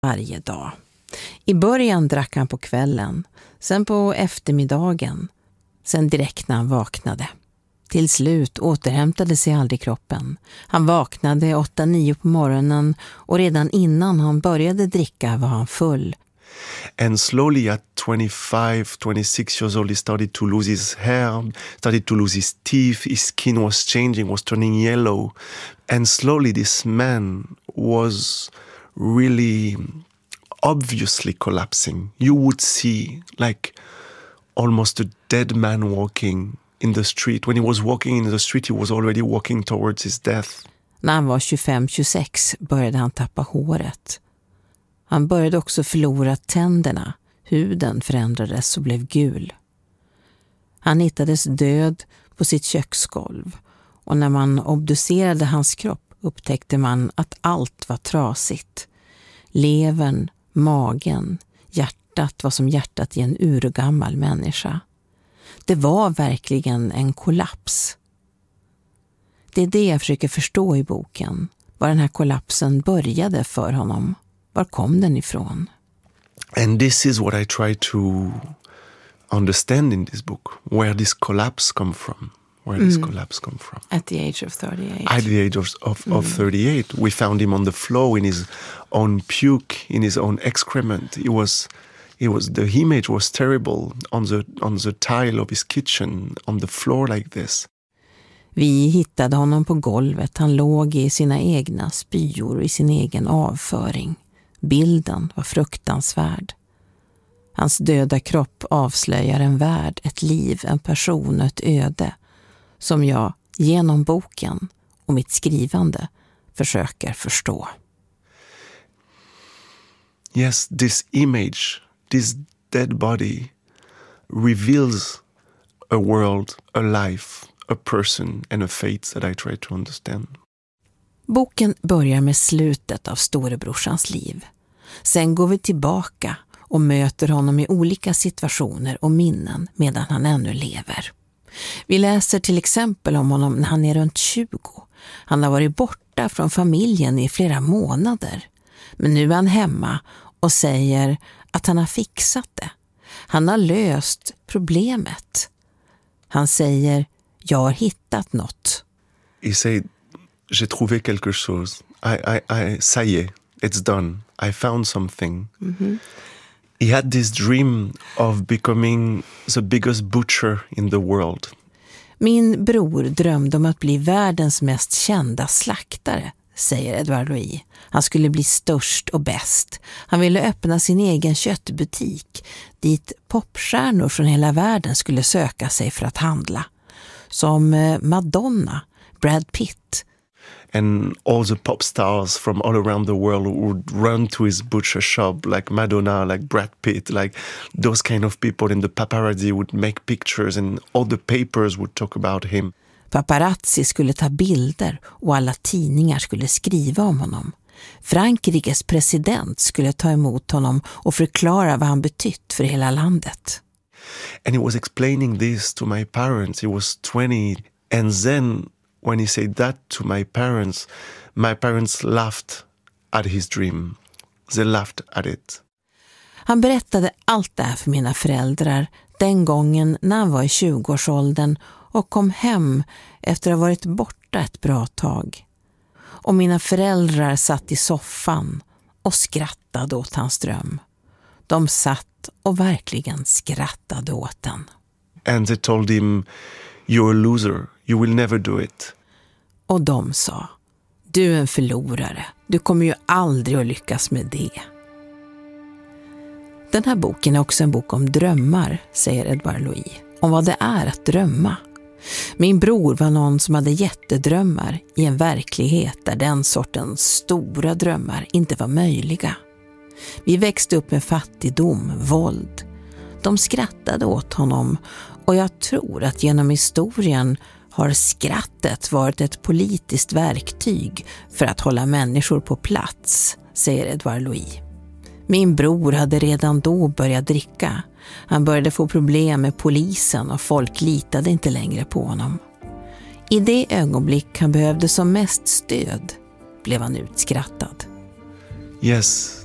varje dag. I början drack han på kvällen, sen på eftermiddagen, sen direkt när han vaknade. Till slut återhämtade sig aldrig kroppen. Han vaknade 8-9 på morgonen och redan innan han började dricka var han full. And slowly at 25-26 years old, he started to lose his hair, started to lose his teeth, his skin was changing, was turning yellow. And slowly this man was really obviously collapsing. You would see like almost a dead man walking in the street. When he was walking in the street, he was already walking towards his death. När han var 25-26 började han tappa håret. Han började också förlora tänderna. Huden förändrades och blev gul. Han hittades död på sitt köksgolv. Och när man obducerade hans kropp upptäckte man att allt var trasigt. Levern, magen, hjärtat var som hjärtat i en urgammal människa. Det var verkligen en kollaps. Det är det jag försöker förstå i boken. Var den här kollapsen började för honom. Var kom den ifrån? And this is what I try to understand in this book. Where this collapse come from. This collapse come from. At the age of 38. At the age of 38. We found him on the floor in his own puke, in his own excrement. The image was terrible on the tile of his kitchen, on the floor like this. Vi hittade honom på golvet. Han låg i sina egna spyor och i sin egen avföring. Bilden var fruktansvärd. Hans döda kropp avslöjar en värld, ett liv, en person och ett öde som jag genom boken och mitt skrivande försöker förstå. Yes, this image, this dead body reveals a world, a life, a person and a fate that I try to understand. Boken börjar med slutet av storebrorsans liv. Sen går vi tillbaka och möter honom i olika situationer och minnen medan han ännu lever. Vi läser till exempel om honom när han är runt 20. Han har varit borta från familjen i flera månader. Men nu är han hemma och säger att han har fixat det. Han har löst problemet. Han säger, jag har hittat något. He said, j'ai trouvé quelque chose. Ça y est, it's done. I found something. Mm-hmm. He had this dream of becoming the biggest butcher in the world. Min bror drömde om att bli världens mest kända slaktare, säger Edouard Louis. Han skulle bli störst och bäst. Han ville öppna sin egen köttbutik dit popstjärnor från hela världen skulle söka sig för att handla. Som Madonna, Brad Pitt. And all the pop stars from all around the world would run to his butcher shop, like Madonna, like Brad Pitt, like those kind of people. And the paparazzi would make pictures and all the papers would talk about him. Paparazzi skulle ta bilder och alla tidningar skulle skriva om honom. Frankrikes president skulle ta emot honom och förklara vad han betytt för hela landet. And he was explaining this to my parents. He was 20. And then when he said that to my parents laughed at his dream. They laughed at it. Han berättade allt det här för mina föräldrar den gången när han var i 20-årsåldern och kom hem efter att ha varit borta ett bra tag. Och mina föräldrar satt i soffan och skrattade åt hans dröm. De satt och verkligen skrattade åt den. And they told him, you're a loser, you will never do it. Och de sa, du är en förlorare, du kommer ju aldrig att lyckas med det. Den här boken är också en bok om drömmar, säger Edouard Louis. Om vad det är att drömma. Min bror var någon som hade jättedrömmar i en verklighet där den sortens stora drömmar inte var möjliga. Vi växte upp med fattigdom, våld. De skrattade åt honom och jag tror att genom historien har skrattet varit ett politiskt verktyg för att hålla människor på plats, säger Edouard Louis. Min bror hade redan då börjat dricka. Han började få problem med polisen och folk litade inte längre på honom. I det ögonblick han behövde som mest stöd blev han utskrattad. Yes,